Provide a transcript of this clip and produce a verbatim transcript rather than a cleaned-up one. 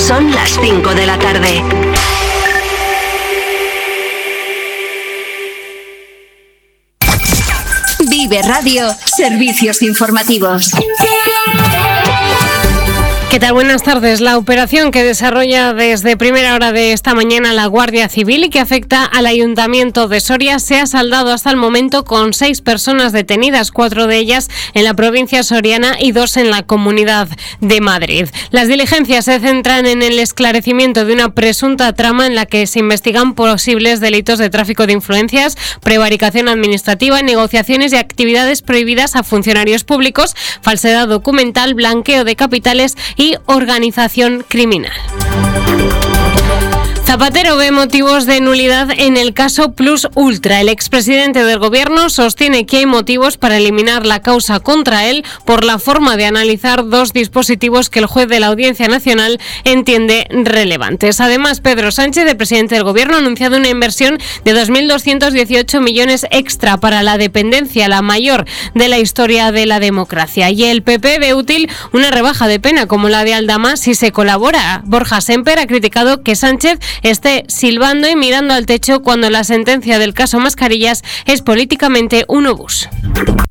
Son las cinco de la tarde. Vive Radio, servicios informativos. ¿Qué tal? Buenas tardes. La operación que desarrolla desde primera hora de esta mañana la Guardia Civil y que afecta al Ayuntamiento de Soria se ha saldado hasta el momento con seis personas detenidas, cuatro de ellas en la provincia soriana y dos en la Comunidad de Madrid. Las diligencias se centran en el esclarecimiento de una presunta trama en la que se investigan posibles delitos de tráfico de influencias, prevaricación administrativa, negociaciones y actividades prohibidas a funcionarios públicos, falsedad documental, blanqueo de capitales y organización criminal. Zapatero ve motivos de nulidad en el caso Plus Ultra. El expresidente del Gobierno sostiene que hay motivos para eliminar la causa contra él por la forma de analizar dos dispositivos que el juez de la Audiencia Nacional entiende relevantes. Además, Pedro Sánchez, el presidente del Gobierno, ha anunciado una inversión de dos mil doscientos dieciocho millones extra para la dependencia, la mayor de la historia de la democracia. Y el P P ve útil una rebaja de pena como la de Aldama si se colabora. Borja Sémper ha criticado que Sánchez esté silbando y mirando al techo cuando la sentencia del caso Mascarillas es políticamente un obús.